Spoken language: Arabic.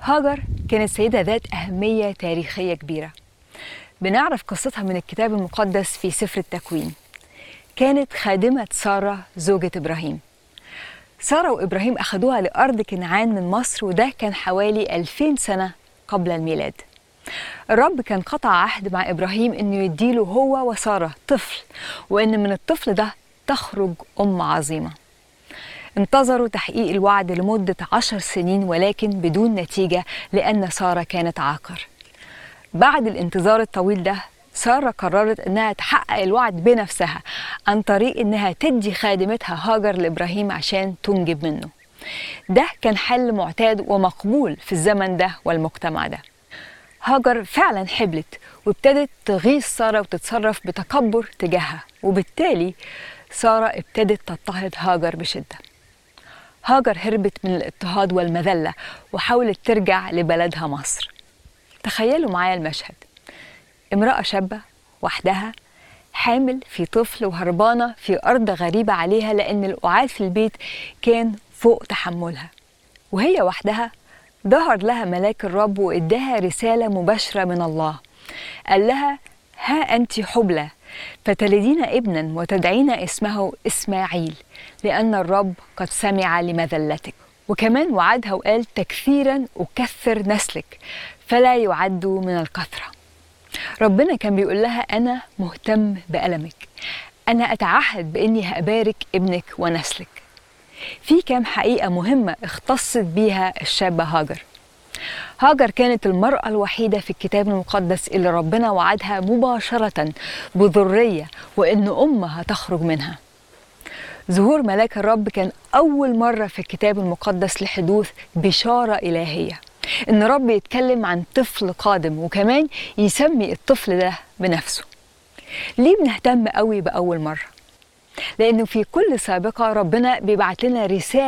هاجر كانت سيدة ذات أهمية تاريخية كبيرة. بنعرف قصتها من الكتاب المقدس في سفر التكوين. كانت خادمة سارة زوجة إبراهيم. سارة وإبراهيم أخدوها لأرض كنعان من مصر، وده كان حوالي 2000 سنة قبل الميلاد. الرب كان قطع عهد مع إبراهيم إنه يديله هو وسارة طفل، وإن من الطفل ده تخرج أم عظيمة. انتظروا تحقيق الوعد لمدة 10 سنين، ولكن بدون نتيجة لأن سارة كانت عاقر. بعد الانتظار الطويل ده، سارة قررت إنها تحقق الوعد بنفسها عن طريق إنها تدي خادمتها هاجر لإبراهيم عشان تنجب منه. ده كان حل معتاد ومقبول في الزمن ده والمجتمع ده. هاجر فعلا حبلت وابتدت تغيظ سارة وتتصرف بتكبر تجاهها، وبالتالي سارة ابتدت تضطهد هاجر بشدة. هاجر هربت من الاضطهاد والمذلة وحاولت ترجع لبلدها مصر. تخيلوا معايا المشهد: امرأة شابة وحدها حامل في طفل وهربانة في أرض غريبة عليها لأن القعاد في البيت كان فوق تحملها. وهي وحدها ظهر لها ملاك الرب وإداها رسالة مباشرة من الله. قال لها: ها أنت حبلى فتلدين ابنا وتدعين اسمه إسماعيل، لأن الرب قد سمع لمذلتك. وكمان وعدها وقال: تكثيرا أكثر نسلك فلا يعد من الكثرة. ربنا كان بيقول لها: أنا مهتم بألمك، أنا أتعهد بإني هأبارك ابنك ونسلك. في كام حقيقة مهمة اختصت بيها الشابة هاجر. هاجر كانت المرأة الوحيدة في الكتاب المقدس اللي ربنا وعدها مباشرة بذرية وإن أمها تخرج منها. ظهور ملاك الرب كان أول مرة في الكتاب المقدس لحدوث بشارة إلهية، إن رب يتكلم عن طفل قادم وكمان يسمي الطفل ده بنفسه. ليه بنهتم قوي بأول مرة؟ لأنه في كل سابقة ربنا بيبعت لنا رسالة